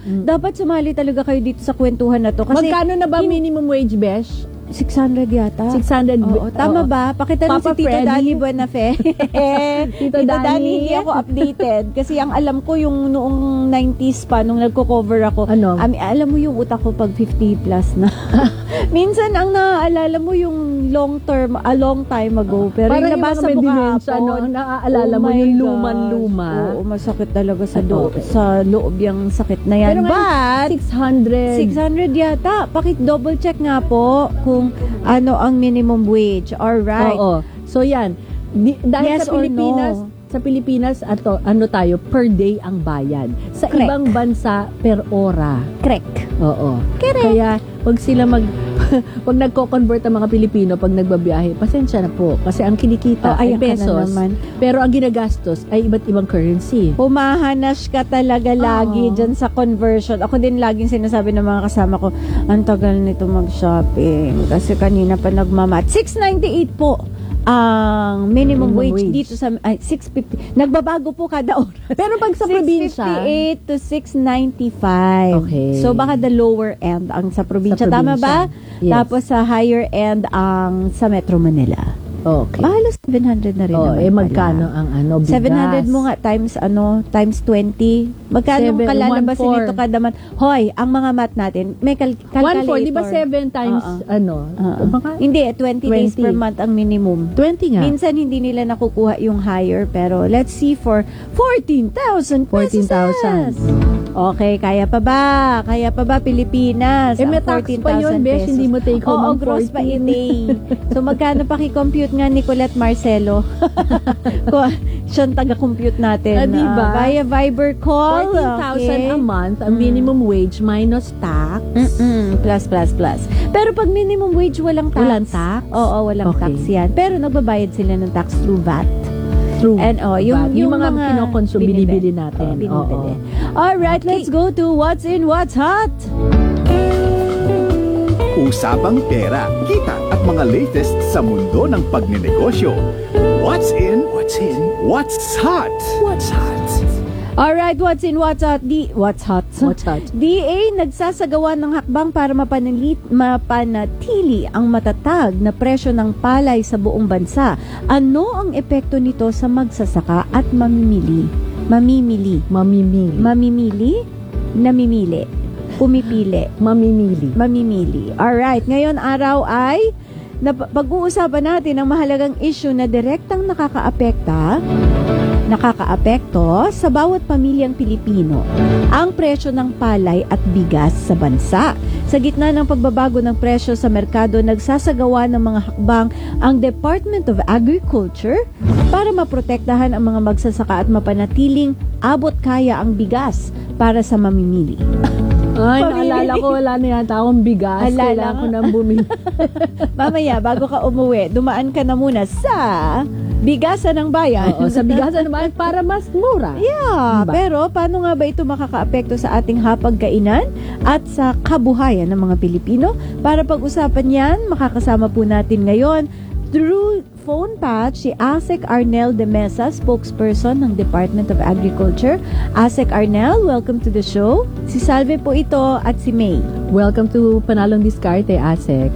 Dapat sumali talaga kayo dito sa kwentuhan na to. Kasi magkano na ba minimum wage, Besh? 600 yata. 600. Oo, tama ba? Pakitanong si Papa Tito Freddy. Danny Buenafe. Tito Danny. Hindi ako updated. Kasi ang alam ko yung noong 90s pa, nung nagko-cover ako, Ano? alam mo yung utak ko pag 50 plus na. Minsan, ang naaalala mo yung long time ago. Pero Parang yung nabasa yung mo mga dementia, kahapon, ang naaalala mo my yung gosh. luman-luma. Oo, masakit talaga sa Okay. sa loob yung sakit na yan. Pero But, 600. 600 yata. Double check nga po kung ano ang minimum wage. Alright. Oo. So yan. Dahil Yes sa or Pilipinas, no? ano tayo, per day ang bayad. Sa Correct. ibang bansa, per ora. Correct. Oo. Correct. Kaya, wag sila wag nagko-convert ang mga Pilipino pag nagbabiyahe, pasensya na po. Kasi ang kinikita ay ayan ka na pesos. naman. Pero ang ginagastos ay iba't ibang currency. Pumahanas ka talaga lagi dyan sa conversion. Ako din laging sinasabi ng mga kasama ko, ang tagal nito mag-shopping. Kasi kanina pa nagmamat. 698 po ang minimum wage dito sa 650. Nagbabago po kada oras. Pero pag sa probinsya, 658 to 695. Okay. So baka the lower end ang sa probinsya. Sa Tama ba? probinsya. Yes. Tapos sa higher end ang sa Metro Manila. okay. Mahalo 700 na rin naman pala. magkano ang bigas? 700 mo nga times 20. Magkano kalalabasin 1.4. nito kada month? Hoy, ang mga math natin, may calculator. 1.4, di ba 7 times, Baka, Hindi, 20 days 20. per month ang minimum. 20 nga. Minsan hindi nila nakukuha yung higher, pero let's see for 14,000 pesos. 14,000. Okay, kaya pa ba? Kaya pa ba Pilipinas? may Ang tax pa 14,000 yun, Besh, pesos. hindi mo take home Oo, ang gross pa 14. ite. So magkano pa ki-compute nga ni Colette Marcelo? Siyang taga-compute natin. Diba? Via Viber call. 14,000 a month, ang minimum wage minus tax. Plus. Pero pag minimum wage, walang tax. Walang tax? Oo, walang Okay. tax yan. Pero nagbabayad sila ng tax through VAT. True. And yung mga kinokonsume, binibili natin. Binibili. Oo. Alright, let's go to What's in, What's Hot. Usapang pera, kita at mga latest sa mundo ng pagnenegosyo. What's in? What's in? What's hot? What's hot? Alright, What's in, What's Hot? What's Hot? What's hot? DA nagsasagawa ng hakbang para mapanatili ang matatag na presyo ng palay sa buong bansa. Ano ang epekto nito sa magsasaka at mamimili? Namimili. Alright, ngayon araw ay pag-uusapan natin ang mahalagang issue na direktang nakakaapekto sa bawat pamilyang Pilipino, ang presyo ng palay at bigas sa bansa. Sa gitna ng pagbabago ng presyo sa merkado, nagsasagawa ng mga hakbang ang Department of Agriculture para maprotektahan ang mga magsasaka at mapanatiling abot kaya ang bigas para sa mamimili. Ay, naalala ko, wala na yata akong bigas. Kailangan ko nang bumili. Mamaya, bago ka umuwi, dumaan ka na muna sa Bigasan ng Bayan. Oo, sa Bigasan ng Bayan para mas mura. Yeah, Diba? pero paano nga ba ito makakaapekto sa ating hapagkainan at sa kabuhayan ng mga Pilipino? Para pag-usapan yan, makakasama po natin ngayon through phone patch si Asek Arnel de Mesa, spokesperson ng Department of Agriculture. Asek Arnel, welcome to the show. Si Salve po ito at si May. Welcome to Panalong Diskarte, Asek.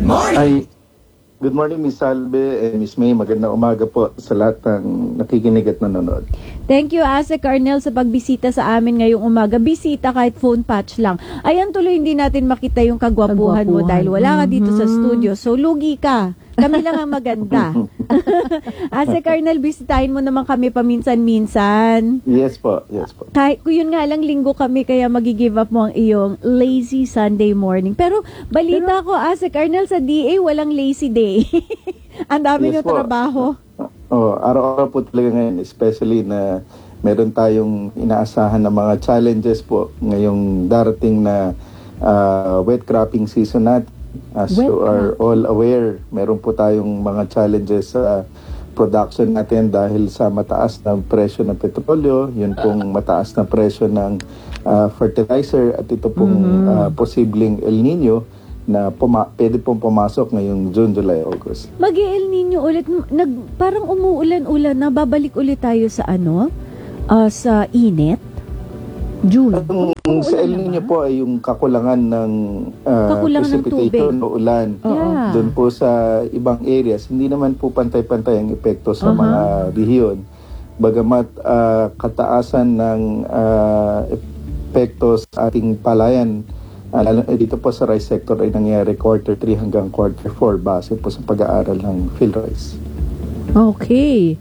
Good morning, Miss Salve and Miss May. Magandang umaga po sa lahat ng nakikinig at nanonood. Thank you, Asek Arnel, sa pagbisita sa amin ngayong umaga. Bisita kahit phone patch lang. Ayan, tuloy hindi natin makita yung kagwapuhan mo dahil wala ka dito sa studio. So, lugi ka. Kami lang ang maganda. Asek Arnel, bisitahin mo naman kami paminsan-minsan. Yes po, yes po. Kahit yun nga lang linggo kami, kaya mag-give up mo ang iyong lazy Sunday morning. Pero balita ko, Asek Arnel, sa DA walang lazy day. Ang dami Yes yung po. trabaho. Araw-araw po talaga ngayon, especially na meron tayong inaasahan na mga challenges po ngayong darating na wet cropping season natin. As you are all aware, meron po tayong mga challenges sa production natin dahil sa mataas na presyo ng petrolyo, yun pong mataas na presyo ng fertilizer at ito pong posibleng El Nino na pwede pong pumasok ngayong June, July, August. Mag-El Nino ulit, parang umuulan-ulan na, babalik ulit tayo sa sa init. June. Ang sa El Nino po ay yung kakulangan ng Kakulangan ng precipitation o ulan. Yeah. Doon po sa ibang areas, hindi naman po pantay-pantay ang epekto sa mga rehiyon. Bagamat kataasan ng epekto sa ating palayan, dito po sa rice sector ay nangyari quarter 3 hanggang quarter 4 base po sa pag-aaral ng PhilRice. Okay.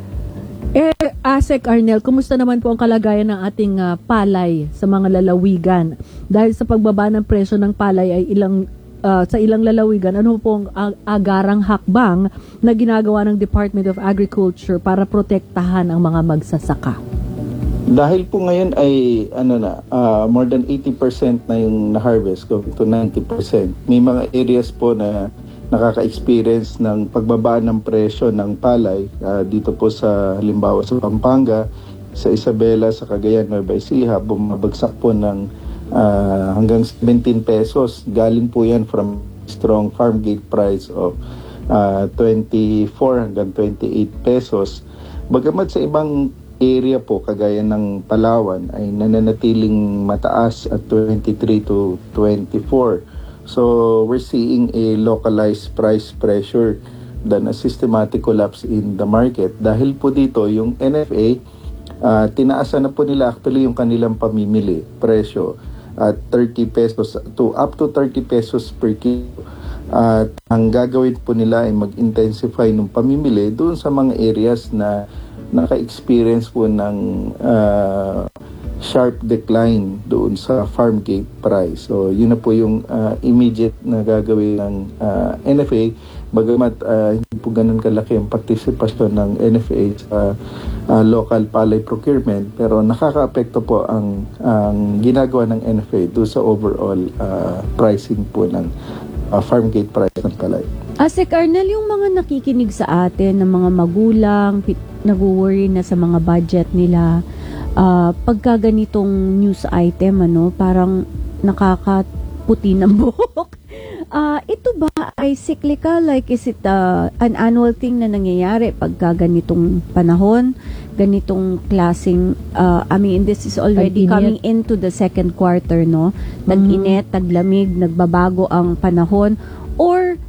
Asek Arnel, kumusta naman po ang kalagayan ng ating palay sa mga lalawigan? Dahil sa pagbaba ng presyo ng palay ay sa ilang lalawigan, ano po ang agarang hakbang na ginagawa ng Department of Agriculture para protektahan ang mga magsasaka? Dahil po ngayon ay more than 80% na yung na-harvest, going to 90%. May mga areas po na nakaka-experience ng pagbaba ng presyo ng palay dito po sa halimbawa sa Pampanga, sa Isabela, sa Cagayan, Nueva Ecija, bumabagsak po ng hanggang 17 pesos. Galing po yan from strong farm gate price of 24 hanggang 28 pesos. Bagamat sa ibang area po, kagaya ng Palawan, ay nananatiling mataas at 23 to 24. So, we're seeing a localized price pressure than a systematic collapse in the market. Dahil po dito, yung NFA, tinaasan na po nila actually yung kanilang pamimili, presyo, at 30 pesos to up to 30 pesos per kilo. At ang gagawin po nila ay mag-intensify ng pamimili doon sa mga areas na naka-experience po ng sharp decline doon sa farm gate price. So, yun na po yung immediate na gagawin ng NFA. Bagamat hindi po ganun kalaki ang participation ng NFA sa local palay procurement, pero nakaka-apekto po ang ginagawa ng NFA doon sa overall pricing po ng farm gate price ng palay. Asek Arnel, yung mga nakikinig sa atin, ng mga magulang, nag-worry na sa mga budget nila, pagka ganitong news item, parang nakakaputi ng buhok. Ito ba ay cyclical? Like, is it an annual thing na nangyayari pagka ganitong panahon? Ganitong klaseng, this is already coming into the second quarter, no? Tag-init, taglamig, nagbabago ang panahon. Or,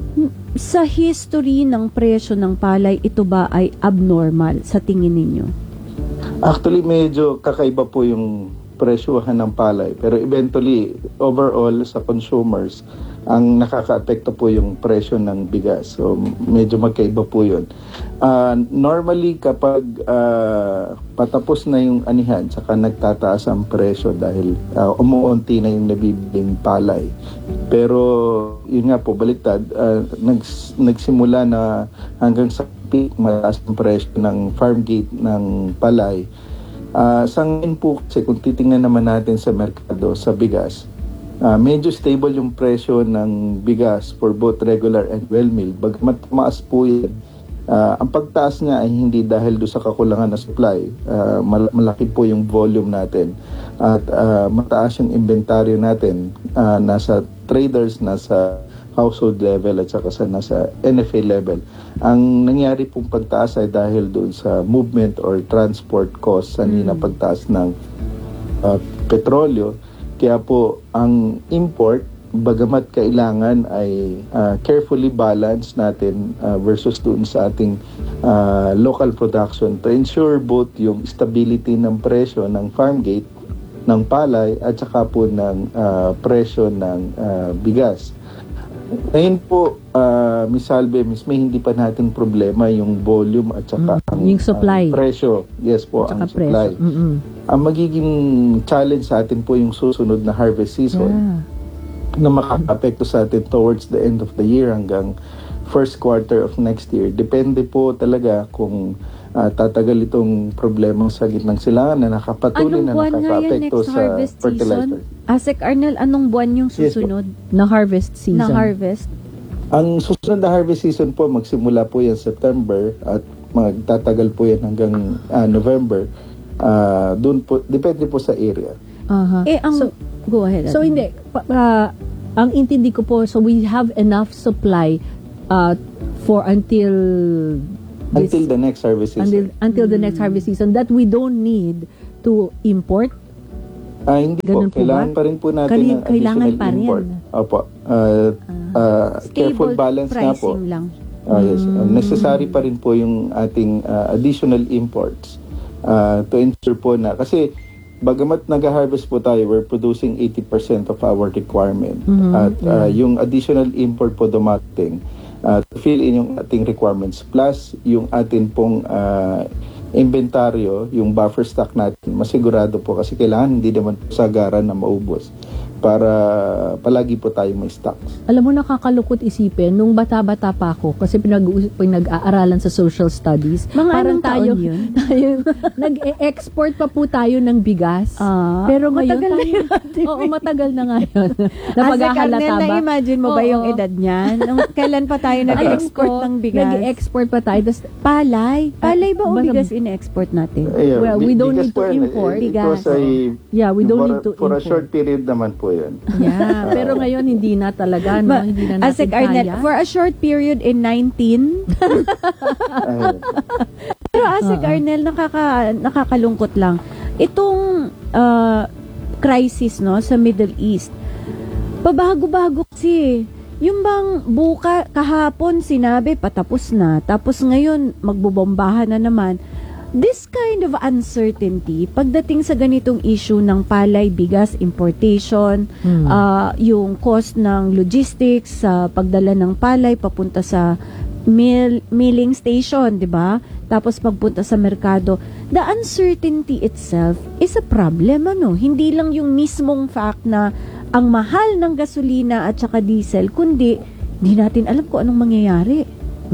sa history ng presyo ng palay, ito ba ay abnormal sa tingin ninyo? Actually, medyo kakaiba po yung presyohan ng palay. Pero eventually, overall, sa consumers, ang nakaka-apekto po yung presyo ng bigas. So, medyo magkaiba po yun. Normally, kapag patapos na yung anihan, saka nagtataas ang presyo dahil umuunti na yung nabibiling palay. Pero, yun nga po, baliktad, nagsimula na hanggang sa peak, mataas ang presyo ng farm gate ng palay. Sa ngayon po, kasi kung titingnan naman natin sa merkado, sa bigas, medyo stable yung presyo ng bigas for both regular and well milled. Bagamat tumaas po yan, ang pagtaas niya ay hindi dahil do sa kakulangan na supply. Malaki po yung volume natin at mataas yung inventaryo natin, nasa traders, nasa household level at saka nasa NFA level. Ang nangyari pong pagtaas ay dahil doon sa movement or transport cost sa pagtaas ng petrolyo. Kaya po ang import, bagamat kailangan ay carefully balance natin versus doon sa ating local production to ensure both yung stability ng presyo ng farm gate, ng palay at saka po ng presyo ng bigas. Ngayon po, Ms. Salve, may hindi pa natin problema yung volume at saka yung supply. Presyo. Yes po, ang supply. Ang magiging challenge sa atin po yung susunod na harvest season na makaka-apekto sa atin towards the end of the year hanggang first quarter of next year. Depende po talaga kung tatagal itong problema sa gitnang silangan na nakapatuloy na nakaka-apekto sa fertilizer. Asek Arnel, anong buwan yung susunod? Na harvest season. Na harvest? Ang susunod na harvest season po, magsimula po yan September at magtatagal po yan hanggang November. Doon po, depende po sa area. Go ahead. So, hindi. Ang intindi ko po, so we have enough supply for until the next harvest season. Until the next harvest season that we don't need to import Hindi Ganun po. po Kailangan ba? pa rin po natin ng Kailangan additional pa rin. import. Opo. Careful Stable balance nga po. pricing lang. Yes. Necessary pa rin po yung ating additional imports to ensure po na, kasi bagamat nag-harvest po tayo, we're producing 80% of our requirement. At yung additional import po dumating to fill in yung ating requirements, plus yung atin pong inventaryo, yung buffer stock natin, masigurado po kasi kailangan hindi naman po sagaran na maubos para palagi po tayo may stocks. Alam mo, nakakalukot isipin, nung bata-bata pa ako, kasi pinag-aaralan sa social studies, Mga parang anong taon tayo, yun? tayo nag-e-export pa po tayo ng bigas. Pero ngayon, matagal na yun. oo, matagal na ngayon. Ate Napaghahalata Carnel, ba? na-imagine mo ba yung Oo. edad niyan? Kailan pa tayo nag-export ng bigas? Nag-export pa tayo. Tas, Palay. Palay ba o Basta- bigas in-export natin? Well, we don't bigas need to po yan. import It was yeah, we don't need to for a import. short period naman po yan. Yeah, pero ngayon hindi na talaga, no? Hindi na natin Asik Arnel, kaya. for a short period in 19, Ayun. pero Asik Arnel, nakakalungkot lang. Itong crisis, no, sa Middle East, pabago-bago kasi. Yung bang kahapon sinabi patapos na, tapos ngayon magbubombahan na naman. This kind of uncertainty, pagdating sa ganitong issue ng palay, bigas, importation, yung cost ng logistics, sa pagdala ng palay papunta sa milling station, di ba? Tapos pagpunta sa merkado. The uncertainty itself is a problem, ano? Hindi lang yung mismong fact na ang mahal ng gasolina at saka diesel, kundi hindi natin alam kung anong mangyayari.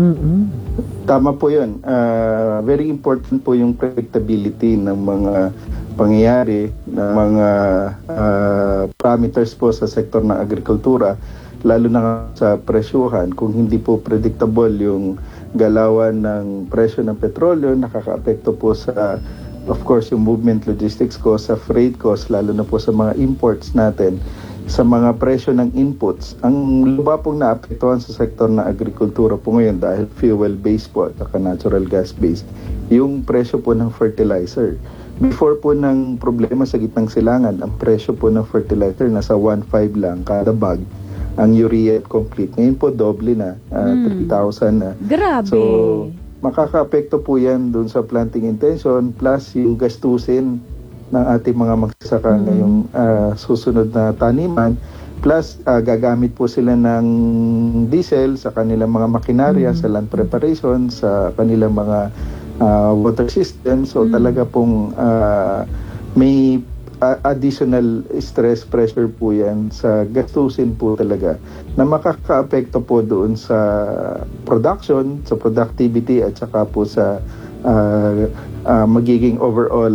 Tama po yun. Very important po yung predictability ng mga pangyayari, ng mga parameters po sa sektor ng agrikultura, lalo na sa presyuhan. Kung hindi po predictable yung galawan ng presyo ng petrolyo, nakakaapekto po sa, of course, yung movement logistics cost, sa freight cost, lalo na po sa mga imports natin, sa mga presyo ng inputs. Ang luba pong naapektuhan sa sektor ng agrikultura po ngayon dahil fuel-based po at natural gas-based, yung presyo po ng fertilizer. Before po ng problema sa gitnang silangan, ang presyo po ng fertilizer nasa 1.5 lang kada bag. Ang urea at complete. Ngayon po doble na, 3,000 na. Grabe. So, makakaapekto po yan dun sa planting intention plus yung gastusin ng ating mga magsasaka ngayong susunod na taniman, plus gagamit po sila ng diesel sa kanilang mga makinarya, sa land preparation, sa kanilang mga water system. So talaga pong may additional stress pressure po yan sa gastusin po talaga na makakaapekto po doon sa production, sa productivity at saka po sa magiging overall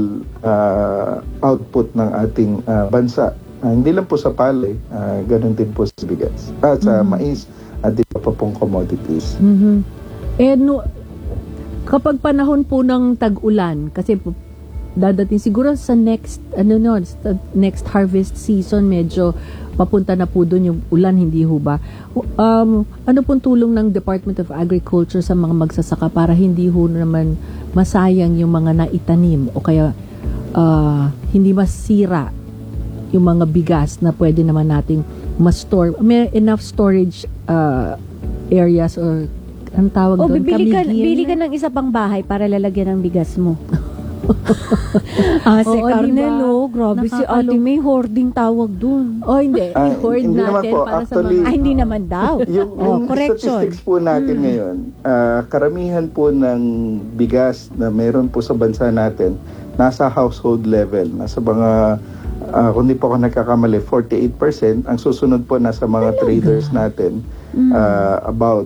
output ng ating bansa. Hindi lang po sa palay, ganun din po sa bigas at sa mais at di pa pong commodities. Eh, kapag panahon po ng tag-ulan, kasi dadating siguro sa next next harvest season, medyo papunta na po doon yung ulan, hindi ho ba? Ano pong tulong ng Department of Agriculture sa mga magsasaka para hindi ho naman masayang yung mga naitanim o kaya hindi masira yung mga bigas na pwede naman nating ma-store? May enough storage areas or ang tawag O, doon? bili ka ng isa pang bahay para lalagyan ng bigas mo. Si Oo, Carnel, diba? grabe si Ate May, hoarding tawag dun. Hindi. I-hoard hindi naman natin po. para Actually, sa mga... Hindi naman daw. Yung correction. statistics po natin ngayon, karamihan po ng bigas na mayroon po sa bansa natin, nasa household level. Nasa mga, kung di po ako nagkakamali, 48%. Ang susunod po nasa mga traders natin, about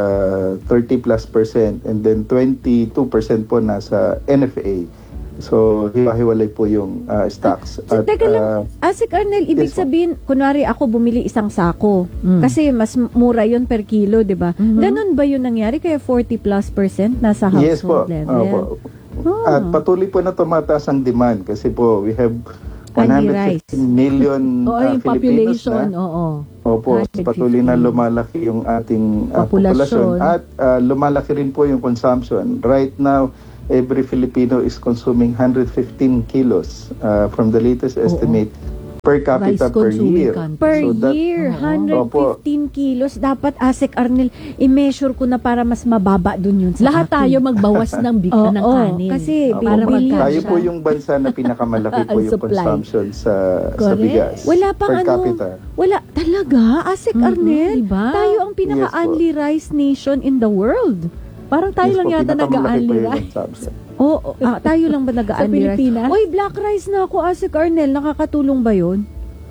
30+%. And then 22% po nasa NFA. So, hiwa-hiwalay po yung stocks. So, teka lang, Asik Arnel, ibig Yes, po. sabihin, kunwari ako bumili isang sako. Kasi mas mura yun per kilo, di ba? Ganun ba yun nangyari? Kaya 40+% nasa household Yes po. level? Opo. At patuloy po na tumataas ang demand kasi po we have Candy rice. 150 million Oo, yung Filipinos population, na. oo. Opo, 150. patuloy na lumalaki yung ating Populasyon. populasyon at lumalaki rin po yung consumption. Right now, every Filipino is consuming 115 kilos from the latest estimate per capita per Rice-consuming year. country. Per So that- year, Oo. 115 kilos. Dapat, Asek Arnel, i-measure ko na para mas mababa dun yun sa Lahat akin. tayo magbawas ng Oo, ng kanin. kasi Opo, para billion tayo siya. po yung bansa na pinakamalaki po Ang yung supply. consumption sa Correct. bigas. Wala pang per ano, capita. wala talaga, Asek Arnel. diba? Tayo ang pinaka-only rice nation in the world. Parang tayo Yes lang po, yata pinakamalaki po nag-aanli yung rice. consumption. Oo, tayo lang ba nag-only rice? Pilipinas? Oy, black rice na ako, Asek Arnel. Nakakatulong ba yun?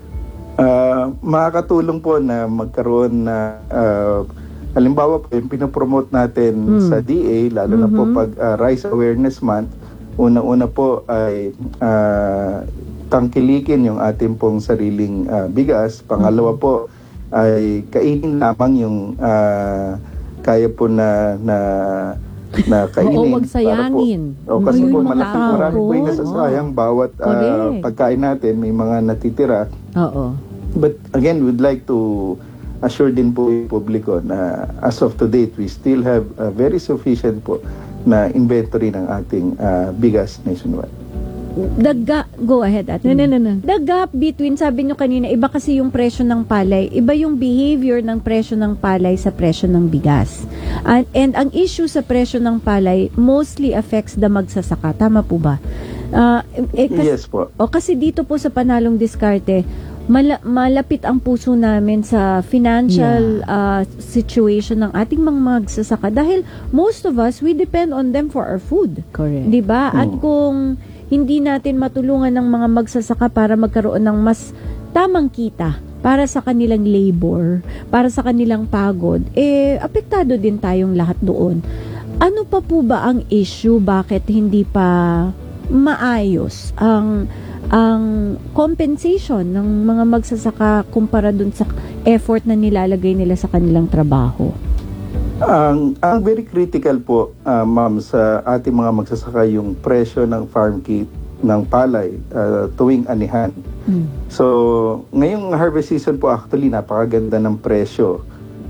Makakatulong po na magkaroon na halimbawa po yung pinopromote natin sa DA, lalo na po pag Rice Awareness Month, una-una po ay tangkilikin yung ating pong sariling bigas. Pangalawa po ay kainin lamang yung kaya po na kainin. Oo, wag sayangin. Kasi Ayun, po mga marami po yung tao. nasasayang bawat Correct. pagkain natin, may mga natitira. Oo. But again, we'd like to assure din po yung publiko na as of to date, we still have very sufficient po na inventory ng ating bigas nationwide. Go ahead, Ate. No. The gap between, sabi nyo kanina, iba kasi yung presyo ng palay, iba yung behavior ng presyo ng palay sa presyo ng bigas. And ang issue sa presyo ng palay mostly affects the magsasaka. Tama po ba? Yes po. Kasi dito po sa Panalong Diskarte, malapit ang puso namin sa financial situation ng ating mga magsasaka dahil most of us, we depend on them for our food. Correct. 'Di ba? At kung hindi natin matulungan ng mga magsasaka para magkaroon ng mas tamang kita para sa kanilang labor, para sa kanilang pagod, apektado din tayong lahat doon. Ano pa po ba ang issue? Bakit hindi pa maayos ang compensation ng mga magsasaka kumpara dun sa effort na nilalagay nila sa kanilang trabaho? Ang very critical po, ma'am, sa ating mga magsasaka yung presyo ng farm kit ng palay tuwing anihan. So, ngayong harvest season po actually napakaganda ng presyo.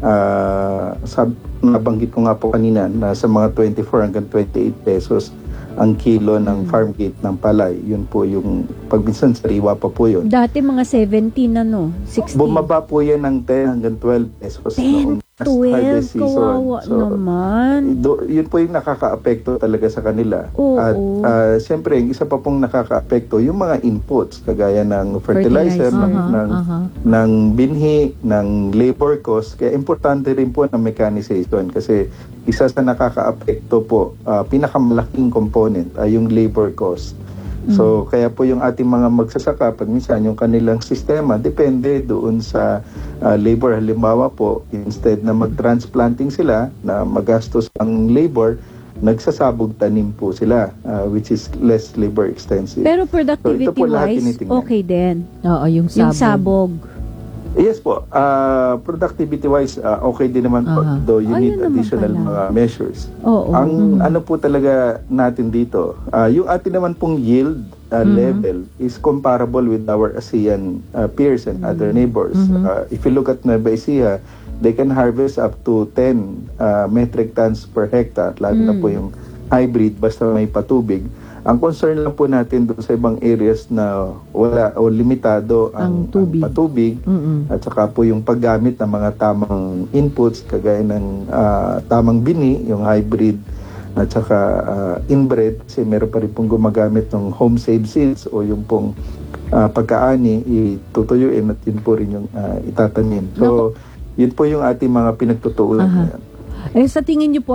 Nabanggit ko nga po kanina na sa mga 24 hanggang 28 pesos ang kilo ng farm gate ng palay. Yun po yung pagminsan sariwa pa po yun. Dati mga 17 16. Bumaba po yan ng 10 hanggang 12 pesos 10, noong last 12, harvest season. kawawa naman. Yun po yung nakaka-apekto talaga sa kanila. Oo. At siyempre, yung isa pa pong nakaka-apekto, yung mga inputs, kagaya ng fertilizer, Fertilizer. ng binhi, ng labor cost. Kaya importante rin po ng mechanization kasi isa sa nakaka-apekto po, pinakamalaking component ay yung labor cost. So, kaya po yung ating mga magsasaka, pag minsan yung kanilang sistema, depende doon sa labor. Halimbawa po, instead na mag-transplanting sila, na magastos ang labor, nagsasabog tanim po sila, which is less labor extensive. Pero So, ito po lahat productivity-wise, tinitingnan. okay din. Oo, yung sabog. Yung sabog. Yes po, productivity-wise, okay din naman po, though you Ayun need naman additional pala. mga measures. Oo. Ang ano po talaga natin dito, yung atin naman pong yield level is comparable with our ASEAN peers and other neighbors. If you look at Nueva Ecija, they can harvest up to 10 metric tons per hectare, lalo na po yung hybrid basta may patubig. Ang concern lang po natin doon sa ibang areas na wala o limitado ang tubig. patubig at saka po yung paggamit ng mga tamang inputs kagaya ng tamang bini, yung hybrid at saka inbred, kasi meron pa rin pong gumagamit ng home saved seeds o yung pong pagkaani itutuyuin at yun po rin yung itatanim. So, yun po yung ating mga pinagtutuunan ngayon. Sa tingin niyo po,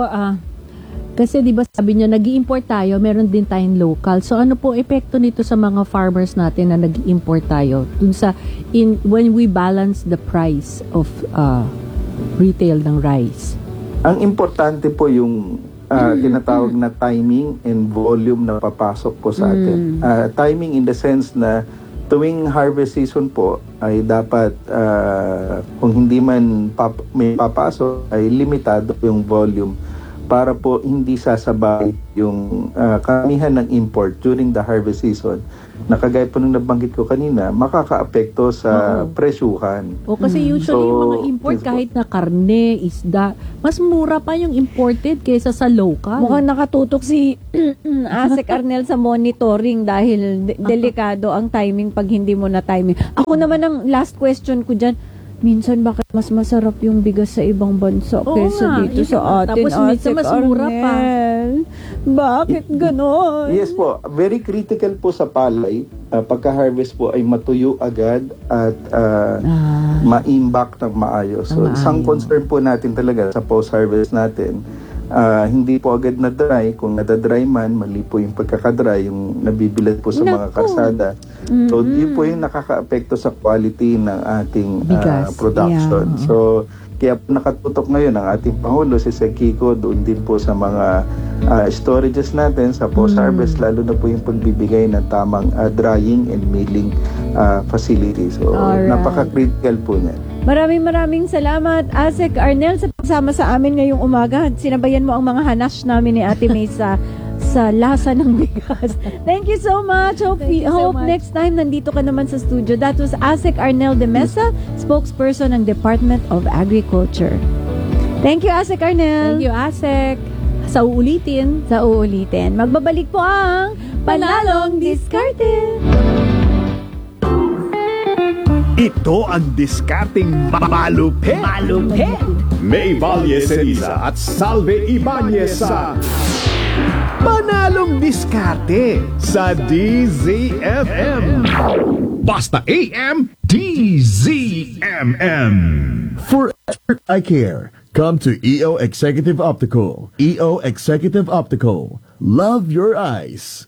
kasi di ba sabi niyo nag-i-import tayo, meron din tayong local. So ano po epekto nito sa mga farmers natin na nag-i-import tayo dun sa when we balance the price of retail ng rice? Ang importante po yung tinatawag na timing and volume na papasok po sa atin. Timing in the sense na tuwing harvest season po ay dapat kung hindi man may papasok ay limitado yung volume para po hindi sasabay yung karamihan ng import during the harvest season na kagaya po nung nabanggit ko kanina, makakaapekto sa presyuhan. O kasi usually yung mga import, yes po. kahit na karne, isda, mas mura pa yung imported kaysa sa local. Mukhang nakatutok si Asek Arnel sa monitoring dahil delikado ang timing pag hindi mo na timing. Ako naman ang last question ko dyan, minsan bakit mas masarap yung bigas sa ibang bansa Oo kaysa nga, dito yun sa nga. atin, Tapos minsan Asek mas mura pa. Arnel? Bakit ganon? Yes po, very critical po sa palay. Pagka-harvest po ay matuyo agad at ma-imbak ng maayos. So, isang concern po natin talaga sa post-harvest natin, hindi po agad na-dry. Kung nadadry man, mali po yung pagkakadry, yung nabibilad po sa mga karsada. So, yun po yung nakaka-apekto sa quality ng ating Bigas, production. yeah. So, kaya po nakatutok ngayon ang ating Pangulo, si Sec Kiko, doon din po sa mga storages natin sa post-harvest, lalo na po yung pagbibigay ng tamang drying and milling facility. So, Alright. napaka-critical po niya. Maraming salamat, Asek Arnel, sa pagsama sa amin ngayong umaga. Sinabayan mo ang mga hanash namin ni Ate May sa lasa ng bigas. Thank you so much. Hope much. next time nandito ka naman sa studio. That was Asek Arnel de Mesa, spokesperson ng Department of Agriculture. Thank you, Asek Arnel. Thank you, Asek. Sa uulitin. Magbabalik po ang Panalong Diskarte. Ito ang diskarting malupit. May Valle Ceriza at Salve Ibanez sa Panalong Diskarte sa DZFM. Basta AM, DZMM. For expert eye care, come to EO Executive Optical. EO Executive Optical. Love your eyes.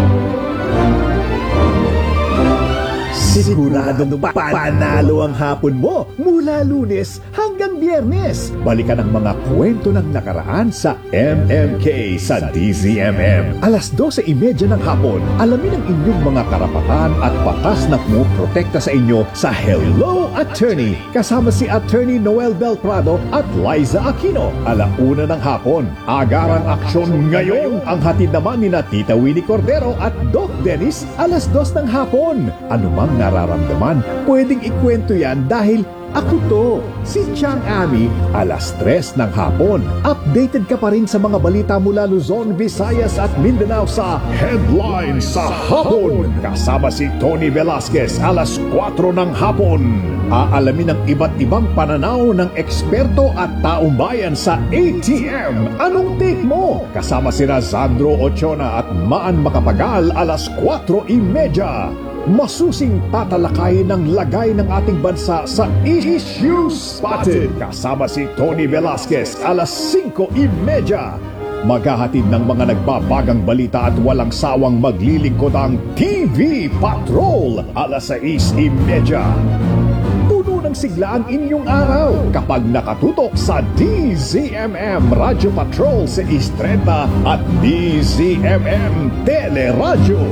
Siguradong panalo ang hapon mo mula Lunes hanggang Biyernes. Balikan ang mga kwento ng nakaraan sa MMK sa DZMM. Alas 12:30 ng hapon, alamin ang inyong mga karapatan at batas na pumuprotekta sa inyo sa Hello Attorney. Kasama si Attorney Noel Belprado at Liza Aquino. 1:00 ng hapon, agarang aksyon ngayon. Ang hatid naman ni Tita Winnie Cordero at Doc Dennis, 2:00 ng hapon. Anumang nararamdaman, pwedeng ikwento yan dahil ako to, si Chang Ami, 3:00 ng hapon. Updated ka pa rin sa mga balita mula Luzon, Visayas at Mindanao sa Headlines sa Hapon. Kasama si Tony Velasquez, 4:00 ng hapon. Aalamin ang iba't ibang pananaw ng eksperto at taong bayan sa ATM. Anong take mo? Kasama si Razandro Ochona at Maan Makapagal, 4:30. Masusing tatalakayin ng lagay ng ating bansa sa Issue Spotted. Kasama si Tony Velasquez, 5:30. Maghahatid ng mga nagbabagang balita at walang sawang maglilingkod ang TV Patrol, 6:30. Puno ng sigla ang inyong araw kapag nakatutok sa DZMM Radio Patrol sa Istreta at DZMM Teleradyo.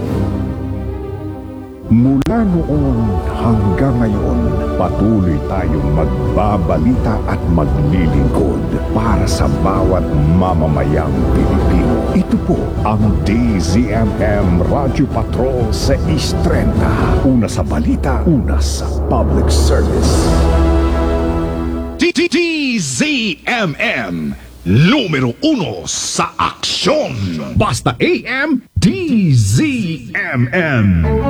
Mula noon hanggang ngayon, patuloy tayong magbabalita at maglilingkod para sa bawat mamamayang Pilipino. Ito po ang DZMM Radio Patrol sa Istrenta. Una sa balita, una sa public service. DZMM, numero 1 sa aksyon. Basta AM, DZMM.